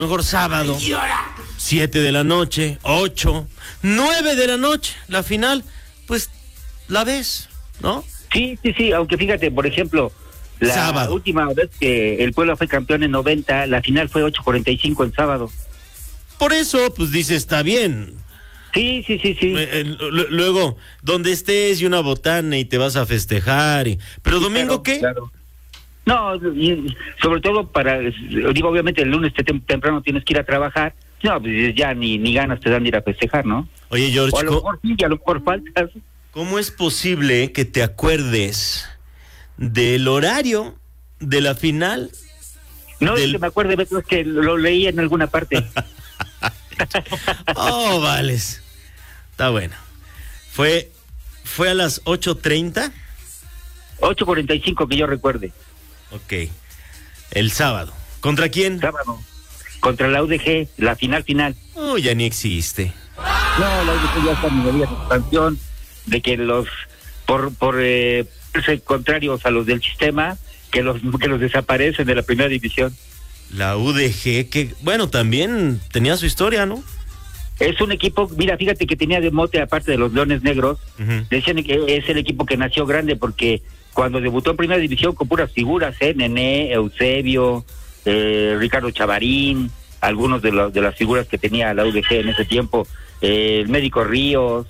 Mejor sábado, 7 de la noche, 8, 9 de la noche, la final, pues la ves, ¿no? Sí, aunque fíjate, por ejemplo, la sábado. Última vez que el Puebla fue campeón en 90, la final fue 8:45 el sábado. Por eso, pues dice, está bien. Sí. Luego, donde estés y una botana y te vas a festejar. Pero sí, domingo, claro, ¿qué? Claro. No, y sobre todo obviamente el lunes temprano tienes que ir a trabajar. No, pues ya ni ganas te dan de ir a festejar, ¿no? Oye, George, O a lo mejor sí, a lo mejor faltas. ¿cómo es posible que te acuerdes del horario de la final? No, es que me acuerdo, Beto, es que lo leí en alguna parte. Oh, vales. Está bueno. Fue a las 8:30. 8:45 que yo recuerde. Ok. El sábado. ¿Contra quién? Sábado. Contra la UDG, la final. Oh, ya ni existe. No, la UDG ya está en nivel de expansión, de que los por ser contrarios a los del sistema, que los desaparecen de la primera división. La UDG, que bueno, también tenía su historia, ¿no? Es un equipo, mira, fíjate que tenía de mote, aparte de los Leones Negros, decían que es el equipo que nació grande porque cuando debutó en primera división con puras figuras, Nené, Eusebio, Ricardo Chavarín, algunos de las figuras que tenía la UDG en ese tiempo, el médico Ríos.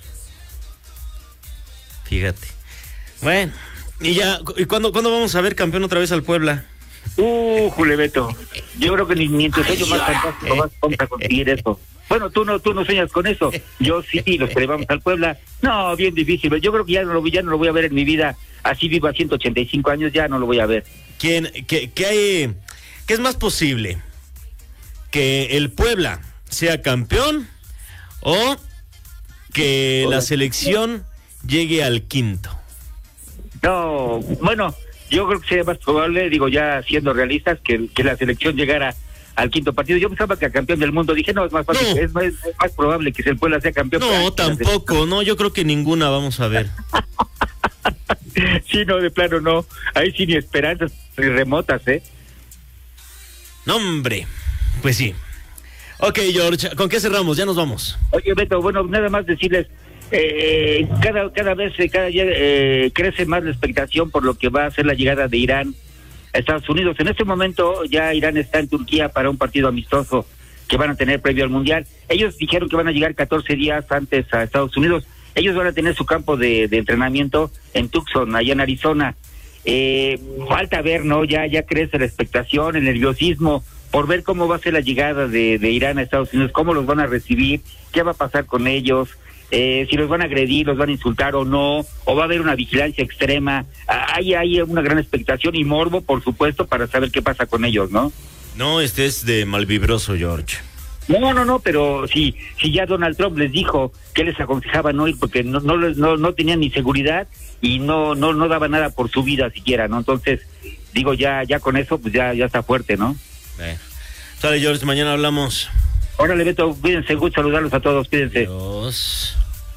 Fíjate. Bueno, ¿y cuándo vamos a ver campeón otra vez al Puebla? Julebeto, yo creo que ni en tus sueños más fantásticos vamos a conseguir eso. Bueno, tú no sueñas con eso. Yo sí, los que le vamos al Puebla. No, bien difícil. Yo creo que ya no lo voy a ver en mi vida. Así vivo a 185 años, ya no lo voy a ver. ¿Qué es más posible? ¿Que el Puebla sea campeón o que la selección llegue al quinto? No, bueno, yo creo que sería más probable, digo ya siendo realistas, que la selección llegara al quinto partido. Yo pensaba que al campeón del mundo, dije, no, es más fácil, es más probable que el Puebla sea campeón. No, tampoco, no, yo creo que ninguna vamos a ver. Sí, no, de plano no, ahí sí ni esperanzas remotas, No, hombre, pues sí. Ok, George, ¿con qué cerramos? Ya nos vamos. Oye, Beto, bueno, nada más decirles, cada día crece más la expectación por lo que va a ser la llegada de Irán a Estados Unidos. En este momento ya Irán está en Turquía para un partido amistoso que van a tener previo al Mundial. Ellos dijeron que van a llegar 14 días antes a Estados Unidos. Ellos van a tener su campo de entrenamiento en Tucson, allá en Arizona. Falta ver, ¿no? Ya crece la expectación, el nerviosismo por ver cómo va a ser la llegada de Irán a Estados Unidos, cómo los van a recibir, qué va a pasar con ellos. Si los van a agredir, los van a insultar o no, o va a haber una vigilancia extrema. Hay una gran expectación y morbo, por supuesto, para saber qué pasa con ellos, ¿no? No estés de malvibroso, George. No, pero si ya Donald Trump les dijo que les aconsejaba no ir porque no tenían ni seguridad y no daba nada por su vida siquiera, ¿no? Entonces, digo, ya con eso, pues ya está fuerte, ¿no? Sale, George, mañana hablamos. Órale, Beto, cuídense, gusto saludarlos a todos, cuídense. Dios.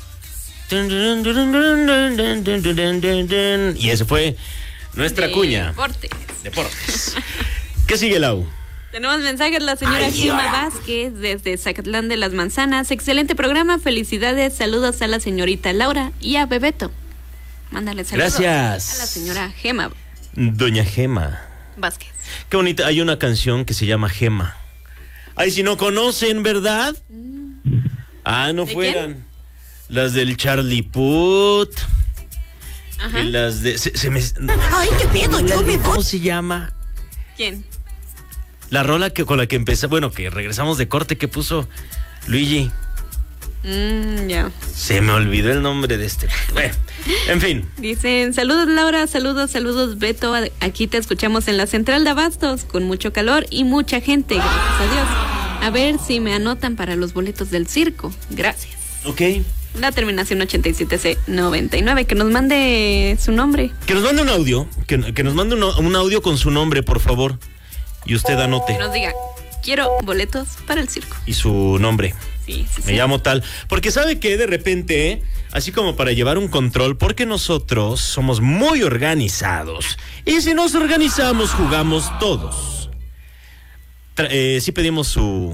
Y ese fue nuestra cuña. Deportes. ¿Qué sigue, Lau? Tenemos mensajes, la señora Gema Vázquez desde Zacatlán de las Manzanas. Excelente programa, felicidades, saludos a la señorita Laura y a Bebeto. Mándale saludos. Gracias. A la señora Gema. Doña Gema Vázquez. Qué bonita, hay una canción que se llama Gema. Ay, si no conocen, ¿verdad? No fueran. ¿Quién? Las del Charlie Puth. Ajá. Y las de... Ay, qué pedo, yo me voy. ¿Cómo se llama? ¿Quién? La rola con la que empezó, bueno, que regresamos de corte, que puso Luigi. Ya. Se me olvidó el nombre de este. Bueno, en fin. Dicen, saludos Laura, saludos Beto, aquí te escuchamos en la central de Abastos, con mucho calor y mucha gente, gracias a Dios. A ver si me anotan para los boletos del circo, gracias. Ok. La terminación 87C99, que nos mande su nombre. Que nos mande un audio, que nos mande un audio con su nombre, por favor. Y usted anote. Que nos diga, quiero boletos para el circo. Y su nombre. Sí. Me llamo tal. Porque sabe que de repente, así como para llevar un control, porque nosotros somos muy organizados. Y si nos organizamos, jugamos todos. sí pedimos su